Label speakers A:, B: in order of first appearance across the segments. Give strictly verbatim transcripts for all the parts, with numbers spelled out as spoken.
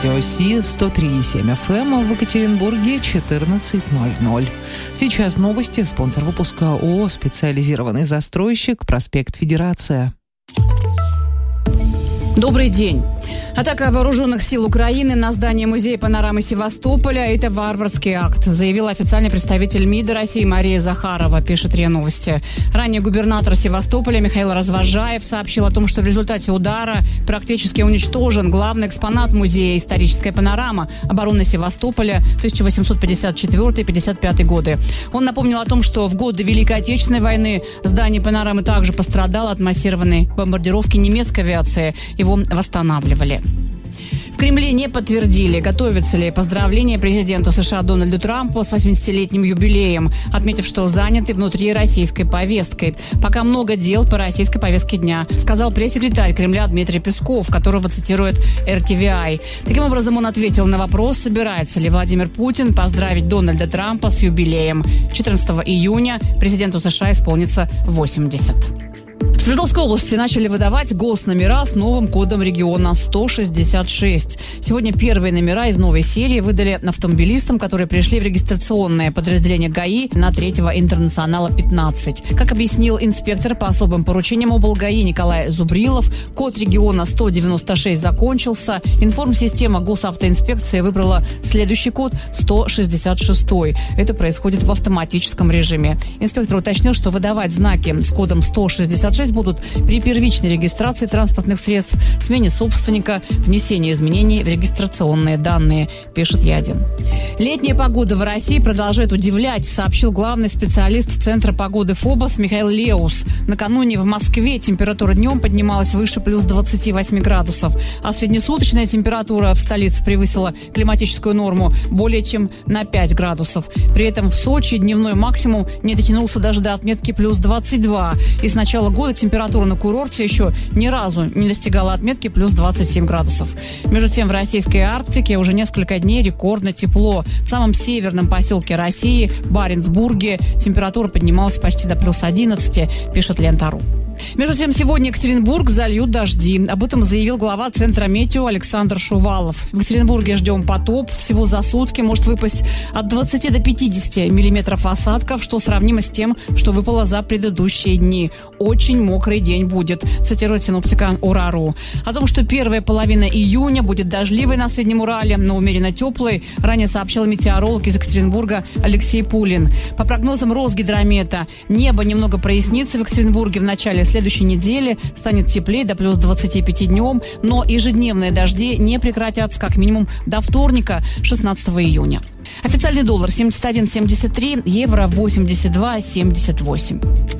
A: Радио Си, сто три и семь эф эм, в Екатеринбурге четырнадцать ноль ноль. Сейчас новости. Спонсор выпуска ООО «Специализированный застройщик», проспект Федерация.
B: Добрый день. Атака вооруженных сил Украины на здание музея панорамы Севастополя – это варварский акт, заявила официальный представитель МИДа России Мария Захарова, пишет РИА Новости. Ранее губернатор Севастополя Михаил Развожаев сообщил о том, что в результате удара практически уничтожен главный экспонат музея «Историческая панорама обороны Севастополя тысяча восемьсот пятьдесят четвёртый — пятьдесят пятый годы». Он напомнил о том, что в годы Великой Отечественной войны здание панорамы также пострадало от массированной бомбардировки немецкой авиации. Его восстанавливали. В Кремле не подтвердили, готовится ли поздравление президенту США Дональду Трампу с восьмидесятилетним юбилеем, отметив, что заняты внутри российской повесткой. Пока много дел по российской повестке дня, сказал пресс-секретарь Кремля Дмитрий Песков, которого цитирует эр ти ви ай. Таким образом, он ответил на вопрос, собирается ли Владимир Путин поздравить Дональда Трампа с юбилеем. четырнадцатого июня президенту США исполнится восемьдесят. В Свердловской области начали выдавать госномера с новым кодом региона сто шестьдесят шесть. Сегодня первые номера из новой серии выдали автомобилистам, которые пришли в регистрационное подразделение ГАИ на третьего интернационала пятнадцать. Как объяснил инспектор по особым поручениям облгаи Николай Зубрилов, код региона сто девяносто шесть закончился. Информсистема госавтоинспекции выбрала следующий код сто шестьдесят шесть. Это происходит в автоматическом режиме. Инспектор уточнил, что выдавать знаки с кодом сто шестьдесят шесть будут при первичной регистрации транспортных средств, смене собственника, внесении изменений в регистрационные данные, пишет Ядин. Летняя погода в России продолжает удивлять, сообщил главный специалист Центра погоды ФОБОС Михаил Леус. Накануне в Москве температура днем поднималась выше плюс двадцати восьми градусов, а среднесуточная температура в столице превысила климатическую норму более чем на пять градусов. При этом в Сочи дневной максимум не дотянулся даже до отметки плюс двадцать два. И с начала года температура на курорте еще ни разу не достигала отметки плюс двадцать семь градусов. Между тем, в российской Арктике уже несколько дней рекордно тепло. В самом северном поселке России, Баренцбурге, температура поднималась почти до плюс одиннадцати, пишет Лента.ру. Между тем, сегодня Екатеринбург зальют дожди. Об этом заявил глава Центра метео Александр Шувалов. В Екатеринбурге ждем потоп. Всего за сутки может выпасть от двадцати до пятидесяти миллиметров осадков, что сравнимо с тем, что выпало за предыдущие дни. Очень мокрый день будет, цитирует синоптика ОРА.ру. О том, что первая половина июня будет дождливой на Среднем Урале, но умеренно теплой, ранее сообщил метеоролог из Екатеринбурга Алексей Пулин. По прогнозам Росгидромета, небо немного прояснится в Екатеринбурге в начале следующей недели, станет теплее до плюс двадцати пяти днем, но ежедневные дожди не прекратятся как минимум до вторника, шестнадцатого июня. Официальный доллар семьдесят один семьдесят три, евро восемьдесят два семьдесят восемь.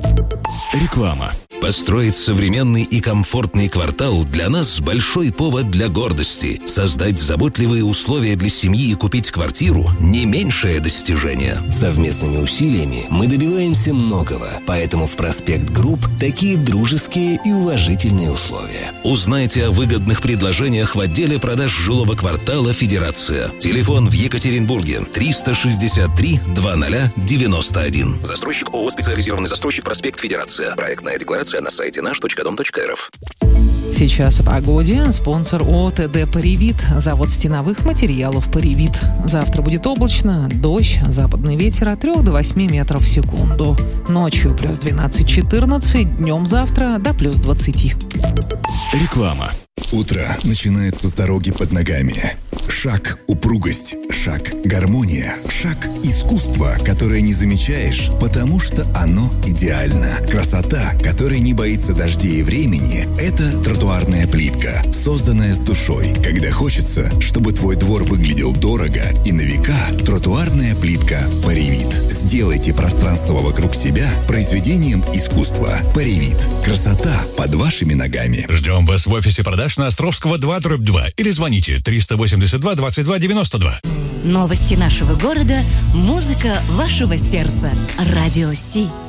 C: Реклама. Построить современный и комфортный квартал для нас большой повод для гордости. Создать заботливые условия для семьи и купить квартиру – не меньшее достижение.
D: Совместными усилиями мы добиваемся многого, поэтому в Проспект Групп такие дружеские и уважительные условия.
C: Узнайте о выгодных предложениях в отделе продаж жилого квартала «Федерация». Телефон в Екатеринбурге триста шестьдесят три двадцать девяносто один. Застройщик ООО «Специализированный застройщик», проспект Федерация. Проектная декларация на сайте наш точка дом точка эр эф.
A: Сейчас о погоде. Спонсор ООО ТД «Паривит», завод стеновых материалов «Паривит». Завтра будет облачно, дождь, западный ветер от трёх до восьми метров в секунду. Ночью плюс двенадцать-четырнадцать, днем завтра до плюс двадцати.
C: Реклама.
E: Утро начинается с дороги под ногами. Шаг – упругость, шаг – гармония, шаг – искусство, которое не замечаешь, потому что оно идеально. Красота, которая не боится дождей и времени – это тротуарная плитка, созданная с душой. Когда хочется, чтобы твой двор выглядел дорого и на века, тротуарная плитка «Паривит». Сделайте пространство вокруг себя произведением искусства. «Паривит». Красота под вашими ногами.
F: Ждем вас в офисе продаж на Островского два дробь два или звоните триста восемьдесят два двадцать два девяносто два.
G: Новости нашего города, музыка вашего сердца. Радио Си.